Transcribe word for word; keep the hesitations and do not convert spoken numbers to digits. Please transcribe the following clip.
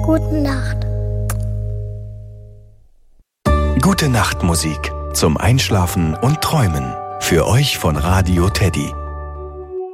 Gute Nacht. Gute Nacht Musik zum Einschlafen und Träumen. Für euch von Radio Teddy.